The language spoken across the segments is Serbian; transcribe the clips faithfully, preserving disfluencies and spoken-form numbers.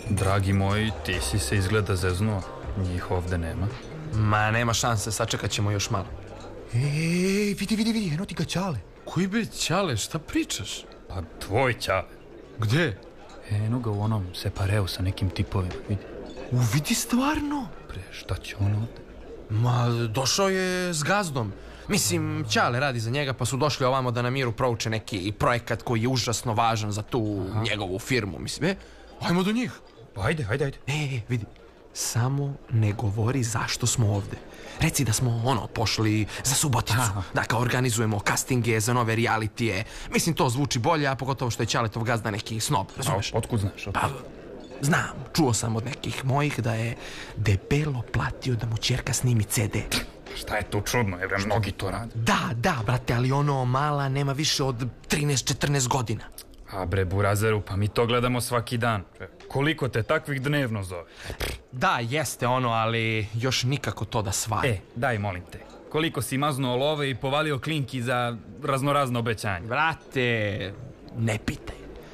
Dragi moji, ti si se izgleda zeznuo. Njih ovde nema. Ma, nema šanse, sačekat ćemo još malo. Ej, vidi, vidi, vidi, eno ti ga Ćale. Koji be Ćale, šta pričaš? Pa tvoj Ćale. Gde? Eno ga u onom separeu sa nekim tipovima, vidi. U, vidi stvarno? Pre, šta će on ovde? Ma, došao je s gazdom. Mislim, Ćale radi za njega, pa su došli ovamo da na miru prouče neki projekat koji je užasno važan za tu Aha. njegovu firmu, mislim. E, ajmo do njih. Pa ajde, ajde, ajde. E, e, vidi, samo ne govori zašto smo ovde. Reci da smo, ono, pošli za Suboticu, Aha. da kao organizujemo castinge za nove realitije. Mislim, to zvuči bolje, a pogotovo što je Ćaletov gazda neki snob, razumeš? A, otkud znaš? Otkud? Pa, znam, čuo sam od nekih mojih da je debelo platio da mu ćerka snimi ce de. Šta je to čudno, jer mnogi to rade. Da, da, brate, ali ono mala nema više od trinaest četrnaest godina. A bre, burazeru, pa mi to gledamo svaki dan. Koliko te takvih dnevno zove? Da, jeste ono, ali još nikako to da svari. E, daj, molim te. Koliko si maznuo love i povalio klinki za raznorazno obećanje? Brate, ne pitaj.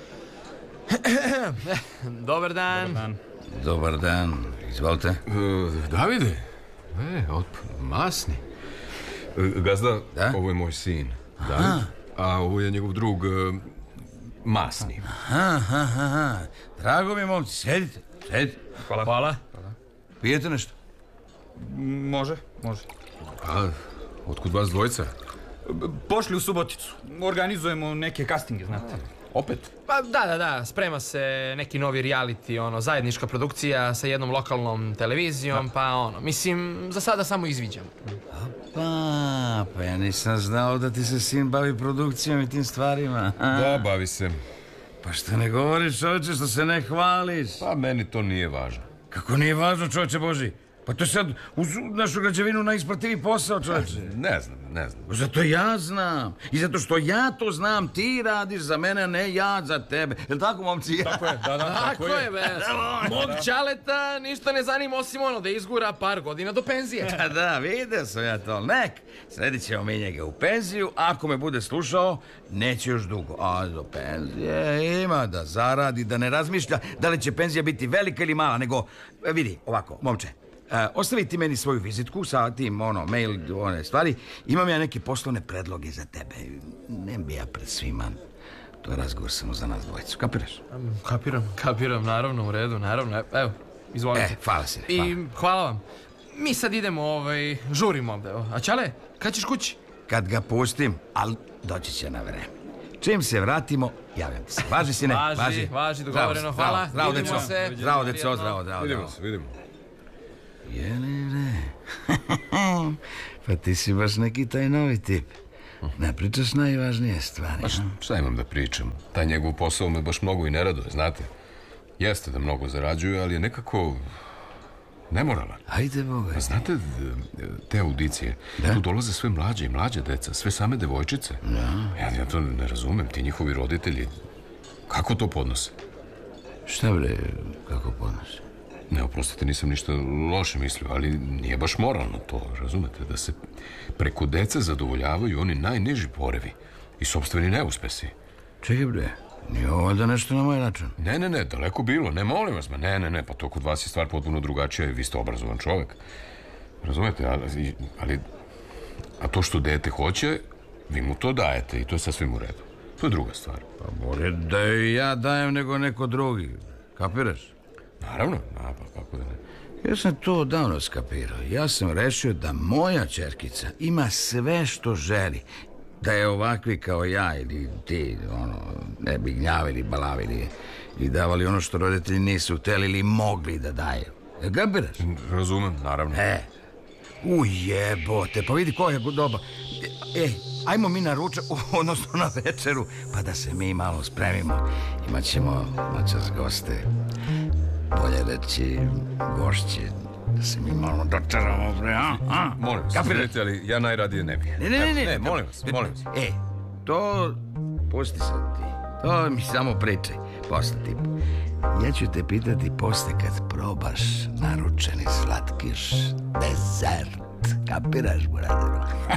Dobar dan. Dobar dan. Dobar dan, izvolite. E, Davide? E, otp, masni. E, gazda, da? Ovo je moj sin, David, a ovo je njegov drug, e, Masni. Aha, aha, aha. Drago mi je, momci, sedite, sedite. Hvala. Hvala. Pijete nešto? Može, može. A, otkud vas dvojica? Pošli u Suboticu. Organizujemo neke castinge, znate. Opet? Pa da, da, da, sprema se neki novi reality, ono, zajednička produkcija sa jednom lokalnom televizijom, pa ono, mislim, za sada samo izviđam. Pa, pa ja nisam znao da ti se sin bavi produkcijom i tim stvarima. A? Da, bavi se. Pa što ne govoriš, čovječe, što se ne hvališ? Pa meni to nije važno. Kako nije važno, čovječe Boži? Pa to je sad uz našu građevinu najisplativiji posao, čovječe. Ne znam, ne znam. Zato ja znam. I zato što ja to znam, ti radiš za mene, a ne ja za tebe. Jel' tako, momci? Tako je, da, da, Tako je, be. Mog Ćaleta ništa ne zanima osim ono da izgura par godina do penzije. Da, da, vidio sam ja to. Nek, sredit ćemo mi njega u penziju. Ako me bude slušao, neće još dugo. A do penzije ima da zaradi, da ne razmišlja da li će penzija biti velika ili mala, nego, vidi, ovako, momče. Uh, ostavi ti meni svoju vizitku sa tim, ono, mail, one stvari. Imam ja neke poslovne predloge za tebe. Ne bi ja pred svima. To je razgovor samo za nas dvojicu. Kapiraš? Um, kapiram, kapiram, naravno, u redu, naravno. Evo, izvolite. E, hvala se. Hvala. I hvala vam. Mi sad idemo, ovaj, žurimo ovde. A Ćale, kad ćeš kući? Kad ga pustim, ali doći će na vreme. Čim se vratimo, javljam ti se. Važi, sine, važi. Važi, važi, dogovoreno, hvala. Zdravo, Vidimo deco. se. Zdravo, deco, zdravo, zdravo. Vidimo se, vidimo. Jeli bre? Pa ti si baš neki taj novi tip. Ne pričaš najvažnije stvari. Pa šta imam da pričam? Taj njegov posao me baš mnogo i ne raduje, znate. Jeste da mnogo zarađuje, ali je nekako nemoralan. Ajde, Boga. Pa znate, te audicije, da? Tu dolaze sve mlađe i mlađe deca, sve same devojčice. Da. Ja, ja to ne razumem, ti njihovi roditelji, kako to podnose? Šta bre, kako podnose? Ne, oprostite, nisam ništa loše mislio, ali nije baš moralno to, razumete, da se preko dece zadovoljavaju oni najniži porevi i sopstveni neuspesi. Čekaj bre, nije ovo da nešto na moj račun? Ne, ne, ne, daleko bilo, ne, molim vas, ma ne, ne, ne, pa to kod vas je stvar potpuno drugačija i vi ste obrazovan čovjek. Razumete, ali, ali a to što dete hoće, vi mu to dajete i to je sasvim u redu. To je druga stvar. Pa bolje da joj ja dajem nego neko drugi, kapiraš? Naravno, a, pa kako da ne. Ja sam to odavno skapirao. Ja sam rešio da moja ćerkica ima sve što želi. Da je ovakvi kao ja ili ti, ono, ne bi gnjavili, balavili i davali ono što roditelji nisu hteli ili mogli da daju. E, kapiraš? Razumem, naravno. E, ujebote, pa vidi koja je doba. E, ajmo mi na ručak, odnosno na večeru, pa da se mi malo spremimo. Imaćemo noćas goste. Bolje reći gošće, da se mi malo dočaramo, bre, a? a? Molim vas, vidite, ali ja najradije ne bih. Ne, ne, ne, ne. Ne, molim vas, molim vas. E, to, pusti sad ti, to mi samo pričaj, posle ti. Ja ću te pitati posle kad probaš naručeni slatkiš dezert. Kapiraš, brate?